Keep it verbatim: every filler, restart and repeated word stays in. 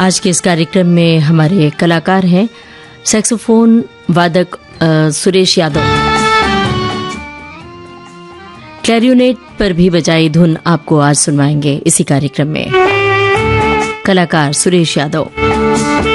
आज के इस कार्यक्रम में हमारे कलाकार हैं सैक्सोफोन वादक आ, सुरेश यादव। क्लैरिनेट पर भी बजाई धुन आपको आज सुनवाएंगे इसी कार्यक्रम में कलाकार सुरेश यादव।